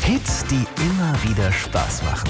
Hits, die immer wieder Spaß machen.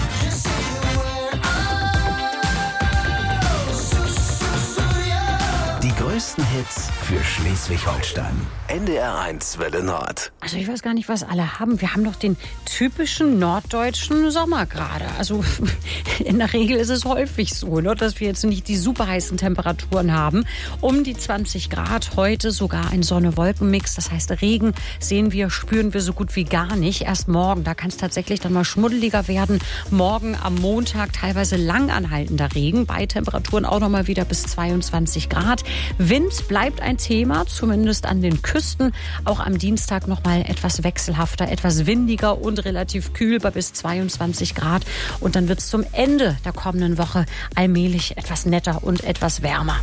Die größten Hits für Schleswig-Holstein. NDR1 Welle Nord. Also ich weiß gar nicht, was alle haben. Wir haben doch den typischen norddeutschen Sommer gerade. Also in der Regel ist es häufig so, ne, dass wir jetzt nicht die super heißen Temperaturen haben. Um die 20 Grad, heute sogar ein Sonne-Wolken-Mix. Das heißt, Regen spüren wir so gut wie gar nicht. Erst morgen, da kann es tatsächlich dann mal schmuddeliger werden. Morgen am Montag teilweise langanhaltender Regen. Bei Temperaturen auch noch mal wieder bis 22 Grad. Wind bleibt ein Thema, zumindest an den Küsten. Auch am Dienstag noch mal etwas wechselhafter, etwas windiger und relativ kühl bei bis 22 Grad. Und dann wird es zum Ende der kommenden Woche allmählich etwas netter und etwas wärmer.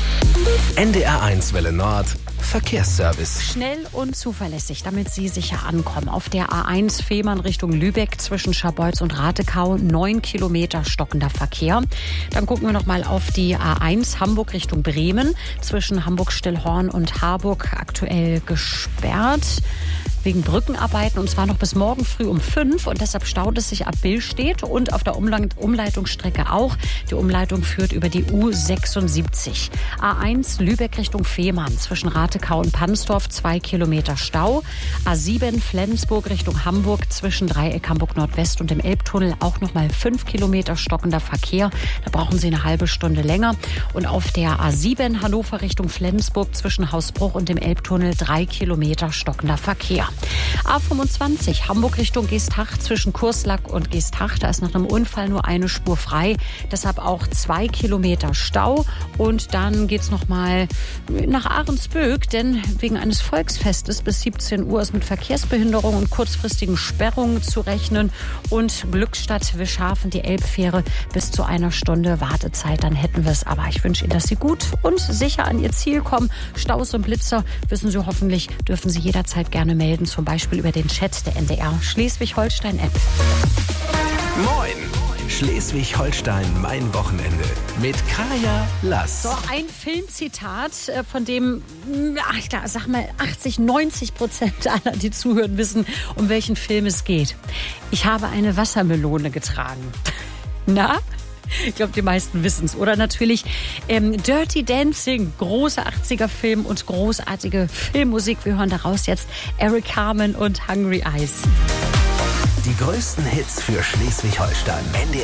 NDR1 Welle Nord. Verkehrsservice. Schnell und zuverlässig, damit Sie sicher ankommen. Auf der A1 Fehmarn Richtung Lübeck zwischen Scharbeutz und Ratekau 9 Kilometer stockender Verkehr. Dann gucken wir noch mal auf die A1 Hamburg Richtung Bremen zwischen Hamburg-Stillhorn und Harburg aktuell gesperrt wegen Brückenarbeiten, und zwar noch bis morgen früh um 5, und deshalb staut es sich ab Billstedt und auf der Umleitungsstrecke auch. Die Umleitung führt über die U76. A1 Lübeck Richtung Fehmarn zwischen Ratekau und Pansdorf 2 Kilometer Stau. A7 Flensburg Richtung Hamburg zwischen Dreieck Hamburg Nordwest und dem Elbtunnel auch noch mal 5 Kilometer stockender Verkehr. Da brauchen Sie eine halbe Stunde länger. Und auf der A7 Hannover Richtung Flensburg zwischen Hausbruch und dem Elbtunnel 3 Kilometer stockender Verkehr. A25 Hamburg Richtung Geesthacht zwischen Kurslack und Geesthacht. Da ist nach einem Unfall nur eine Spur frei. Deshalb auch 2 Kilometer Stau. Und dann geht's noch mal nach Ahrensböck, denn wegen eines Volksfestes bis 17 Uhr ist mit Verkehrsbehinderung und kurzfristigen Sperrungen zu rechnen. Und Glückstadt-Wischhafen, die Elbfähre, bis zu einer Stunde Wartezeit. Dann hätten wir es. Aber ich wünsche Ihnen, dass Sie gut und sicher an Ihr Ziel kommen. Staus und Blitzer, wissen Sie hoffentlich, dürfen Sie jederzeit gerne melden. Zum Beispiel über den Chat der NDR Schleswig-Holstein-App. Moin! Schleswig-Holstein, mein Wochenende. Mit Kaya Lass. So, ein Filmzitat, von dem, ich sag mal, 80-90% aller, die zuhören, wissen, um welchen Film es geht. Ich habe eine Wassermelone getragen. Na? Ich glaube, die meisten wissen es. Oder natürlich Dirty Dancing, großer 80er-Film und großartige Filmmusik. Wir hören daraus jetzt Eric Carmen und Hungry Eyes. Die größten Hits für Schleswig-Holstein. NDR